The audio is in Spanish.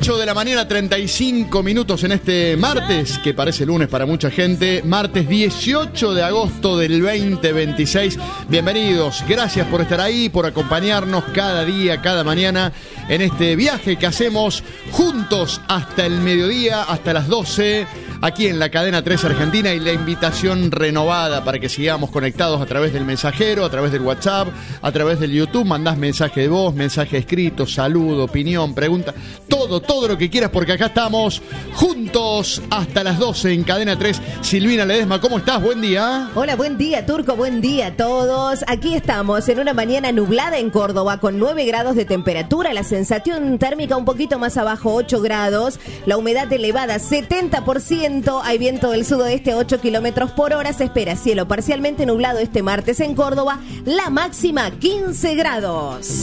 8 de la mañana, 35 minutos en este martes, que parece lunes para mucha gente, martes 18 de agosto del 2026. Bienvenidos, gracias por estar ahí, por acompañarnos cada día, cada mañana en este viaje que hacemos juntos hasta el mediodía, hasta las 12, aquí en la cadena 3 Argentina, y la invitación renovada para que sigamos conectados a través del mensajero, a través del WhatsApp, a través del YouTube. Mandás mensaje de voz, mensaje escrito, saludo, opinión, pregunta, todo lo que quieras, porque acá estamos juntos hasta las 12 en cadena 3. Silvina Ledesma, ¿cómo estás? Buen día. Hola, buen día, Turco, buen día a todos. Aquí estamos en una mañana nublada en Córdoba con 9 grados de temperatura, la sensación térmica un poquito más abajo, 8 grados, la humedad elevada 70%, hay viento del sudoeste 8 kilómetros por hora, se espera cielo parcialmente nublado este martes en Córdoba, la máxima 15 grados.